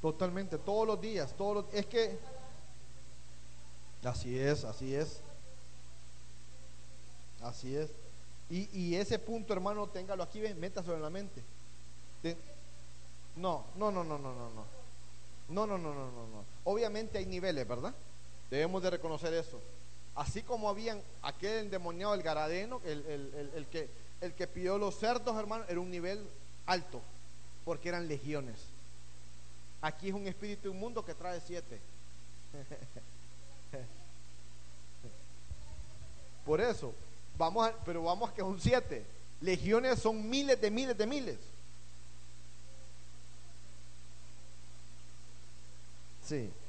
Totalmente, todos los días, es que así es, así es, así es. Y ese punto, hermano, téngalo aquí, ve, métaselo en la mente. Te- no, no, no, no, no, no, no. No, no, no, no, no, no. Obviamente hay niveles, ¿verdad? Debemos de reconocer eso. Así como habían aquel endemoniado, el Garadeno, el que pidió los cerdos, hermano, era un nivel alto, porque eran legiones. Aquí es un espíritu inmundo que trae 7. Por eso, pero vamos a que son 7. Legiones son miles de miles de miles. Sí.